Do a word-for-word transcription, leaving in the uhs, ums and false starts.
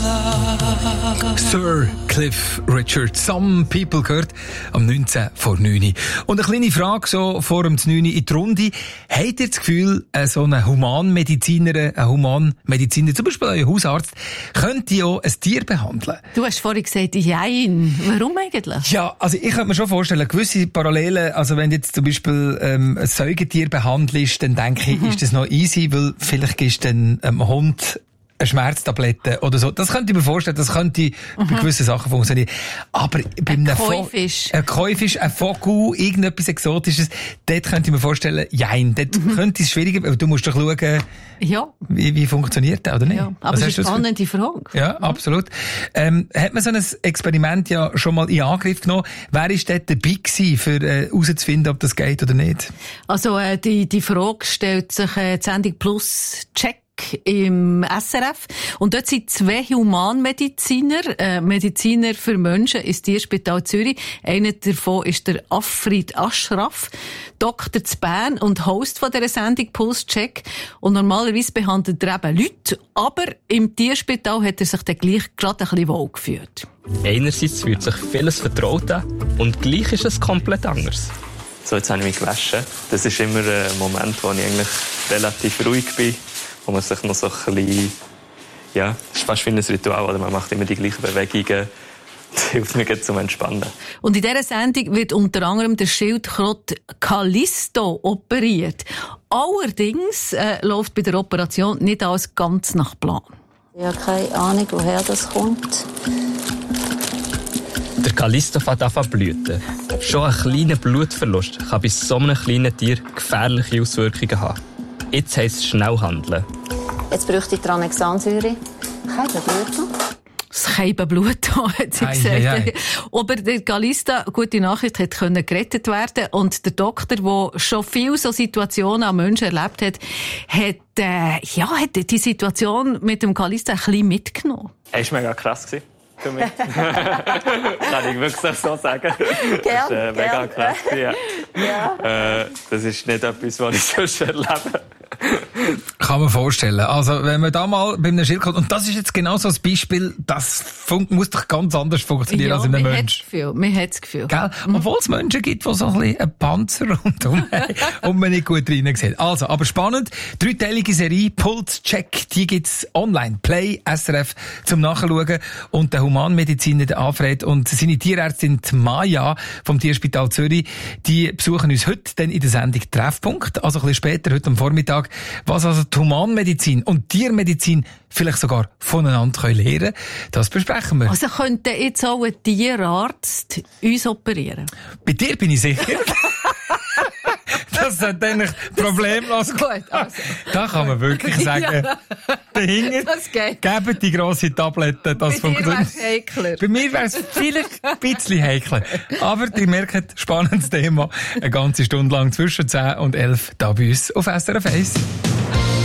Sir Cliff Richard, Some People gehört am neunzehn vor neun. Und eine kleine Frage so vor dem neun in die Runde. Habt ihr das Gefühl, so ein Humanmediziner, ein Humanmediziner, zum Beispiel ein Hausarzt, könnte ja ein Tier behandeln? Du hast vorhin gesagt, jein. Warum eigentlich? Ja, also ich könnte mir schon vorstellen, gewisse Parallelen, also wenn du jetzt zum Beispiel ähm, ein Säugetier behandelst, dann denke ich, mhm. ist das noch easy, weil vielleicht gibst du einem ähm, Hund eine Schmerztablette oder so. Das könnte ich mir vorstellen, das könnte mhm. bei gewissen Sachen funktionieren. Aber bei einem Keufisch. Ein Keufisch, ein Vogel, irgendetwas Exotisches, dort könnte ich mir vorstellen, jein, dort mhm. könnte es schwieriger, weil du musst doch schauen, ja. wie, wie funktioniert das, oder nicht? Ja, aber es ist eine spannende Frage. Ja, mhm. absolut. Ähm, hat man so ein Experiment ja schon mal in Angriff genommen? Wer war dort dabei gewesen, für herauszufinden, äh, ob das geht oder nicht? Also äh, die, die Frage stellt sich äh, die Sendung Plus Check im S R F. Und dort sind zwei Humanmediziner, äh, Mediziner für Menschen ins Tierspital Zürich. Einer davon ist der Afrid Ashraf, Doktor zu Bern und Host von dieser Sendung Pulscheck. Und normalerweise behandelt er eben Leute, aber im Tierspital hat er sich dann gleich gerade ein bisschen wohl gefühlt. Einerseits fühlt sich vieles vertraut an und gleich ist es komplett anders. So, jetzt habe ich mich gewaschen. Das ist immer ein Moment, wo ich eigentlich relativ ruhig bin. Wo man sich noch so ein bisschen, ja, es ist fast wie ein Ritual, oder? Man macht immer die gleichen Bewegungen. Das hilft mir zum Entspannen. Und in dieser Sendung wird unter anderem der Schildkröte Callisto operiert. Allerdings äh, läuft bei der Operation nicht alles ganz nach Plan. Ich habe keine Ahnung, woher das kommt. Der Callisto fängt an zu blüten. Schon ein kleiner Blutverlust kann bei so einem kleinen Tier gefährliche Auswirkungen haben. Jetzt heisst es schnell handeln. Jetzt bräuchte ich Tranexansäure. Kein Blut. Das Keibenblut, hat sie ei, gesagt. Ei, ei. Aber der Callisto, gute Nachricht, hat können gerettet werden. Und der Doktor, der schon viele so Situationen an Menschen erlebt hat, hat, äh, ja, hat die Situation mit dem Callisto ein bisschen mitgenommen. Es war mega krass für mich. Kann ich wirklich so sagen. Gern, das ist äh, mega gern. krass. Ja. Ja. Äh, das ist nicht etwas, was ich sonst erlebe. Kann man vorstellen. Also, wenn man da mal bei einem Schildkröte, und das ist jetzt genau so ein Beispiel, das fun- muss doch ganz anders funktionieren ja, als in einem man Mensch. Hat Gefühl, man hat das Gefühl. Gell? Obwohl es Menschen gibt, die so ein bisschen einen Panzer rundum haben und man nicht gut rein sieht. Also, aber spannend. Dreiteilige Serie, Pulse Check, die gibt's online. Play, S R F, zum Nachschauen. Und der Humanmediziner, der Alfred, und seine Tierärztin, die Maja, vom Tierspital Zürich, die besuchen uns heute dann in der Sendung Treffpunkt. Also ein bisschen später, heute am Vormittag, was also die Humanmedizin und Tiermedizin vielleicht sogar voneinander können lernen. Das besprechen wir. Also könnte jetzt auch ein Tierarzt uns operieren? Bei dir bin ich sicher. Das sollte eigentlich problemlos Gut, also. Da kann man wirklich sagen, Ja. dahinter Das geht. geben die grosse Tablette, das Bei dir funktioniert. wär's heikler. Bei mir wäre es vielleicht ein bisschen heikler. Aber ihr merkt, spannendes Thema. Eine ganze Stunde lang zwischen zehn und elf da bei uns auf S R F eins.